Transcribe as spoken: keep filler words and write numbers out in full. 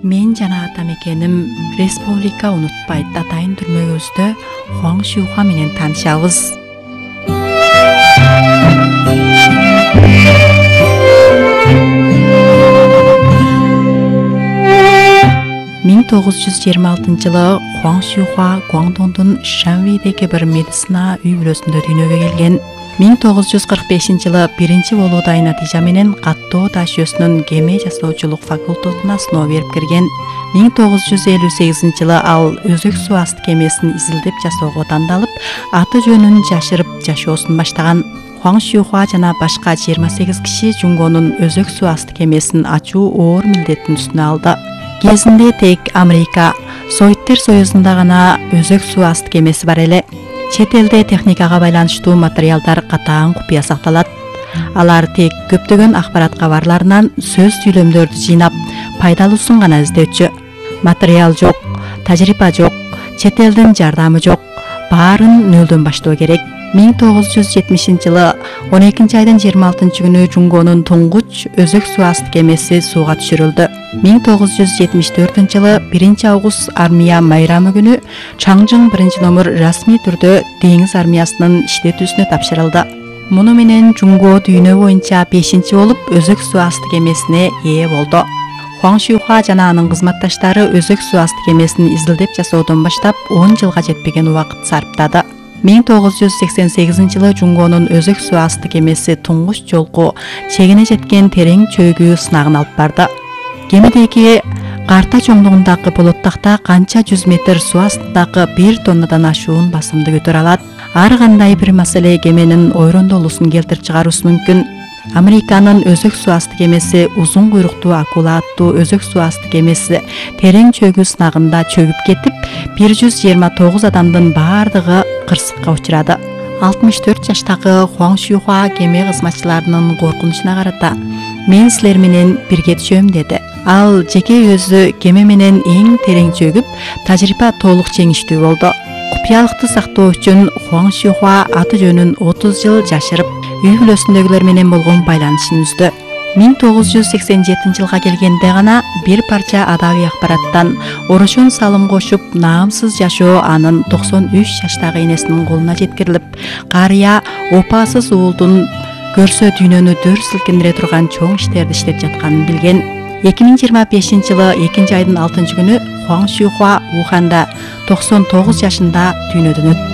Мен жана атам экеним республика унутпайт атайын түрмөгүбүздө Хуаң Шихуа менен таанышабыз. миң тогуз жүз жыйырма алтынчы жылы Хуаң Шихуа Гуандоңдун Шанвейдеги бир медицина үй бүлөсүндө дүйнөгө келген. миң тогуз жүз кырк бешинчи жылы биринчи болуудай натыйжа менен каттоо таш жүйөсүнүн кеме жасоочулук факультетуна сыноо берип кирген. миң тогуз жүз элүү сегизинчи жылы ал өзөк суу асты кемесин изилдеп жасоого тандалып, аты жөнүн жашырып жашоосун баштаган. Хуаң Шихуа жана башка жыйырма сегиз киши Жунгонун өзөк суу асты кемесин ачуу оор милдеттин үстүнө алды. Кезинде тек Америка, Советтер Союзунда гана өзөк суу асты кемеси бар эле. Чет элде техникага байланыштуу материалдар катаң купуя сакталат. Алар тек көптөгөн акбарат кабарларынан сөз сүйлөмдөрдү жыйнап, пайдалуусун гана издөчү. Материал жок, тажрыйба жок, чет элдин жардамы жок. Баарын нөлдөн баштоо керек. миң тогуз жүз жетимишинчи жылы он экинчи айдын жыйырма алтынчы күнү Жунгонун туңгуч өзөк суу асты кемеси сууга түшүрүлдү. миң тогуз жүз жетимиш төртүнчү жылы биринчи август армия майрамы күнү Чаңжың биринчи номер расмий түрдө деңиз армиясынын иштетүүсүнө тапшырылды. Муну менен Жунго дүйнө боюнча бешинчи болуп өзөк суу асты кемесине ээ болду. Хуаң Шихуа жана анын кызматташтары өзөк суу асты кемесин изилдеп жасоодон баштап он жылга жетпеген убакыт сарптады. миң тогуз жүз сексен сегизинчи жылы Жунгонун өзөк суу асты кемеси туңгуч жолку чегине жеткен терең чөйгүү сынагын алып барды. Кемедеги карта чоңдугундагы болоттакта канча жүз метр суу астындагы бир тоннадан ашуун басымды көтөрө алат. Ар кандай бир маселе кеменин ойрондолуусун келтирип чыгаруусу мүмкүн. Американын өзөк суу асты кемеси узун куйруктуу акула аттуу өзөк суу асты кемеси терең чөйгүү сынагында чөгүп кетип, бир жүз жыйырма тогуз адамдын баардыгы кырсыкка учурады. алтымыш төрт жаштагы Хуаң Шихуа кеме кызматчыларынын коркунучуна карата "Мен силер менен бирге түшөм" деди. Ал жеке өзү кеме менен эң терең чөгүп, тажрыйба толук жеңиштүү болду. Купуялыкты сактоо үчүн Хуаң Шихуа аты жөнүн отуз жыл жашырып, үй бүлөсүндөгүлөр менен болгон байланышын үздү. миң тогуз жүз сексен жетинчи жылга келгенде гана бир парча адабий акбараттан орошон салым кошуп, наамсыз жашоо анын токсон үч жаштагы энесинин колуна жеткирилип, карыя опасыз уулдун көрсө дүйнөнү дүр силкиндире турган чоң иштерди иштеп жатканын билген. эки миң жыйырма бешинчи жылы экинчи айдын алтынчы күнү Хуаң Шихуа Уханда токсон тогуз жашында дүйнөдөн өттү.